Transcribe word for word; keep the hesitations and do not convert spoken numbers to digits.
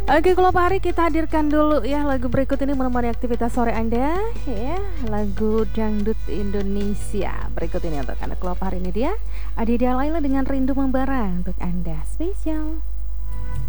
Oke, kalau Pak Hari kita hadirkan dulu ya lagu berikut ini menemani aktivitas sore Anda ya, lagu dangdut Indonesia. Berikut ini untuk Anda, kalau Pak Hari ini dia Aditya Laila dengan Rindu Membara untuk Anda spesial.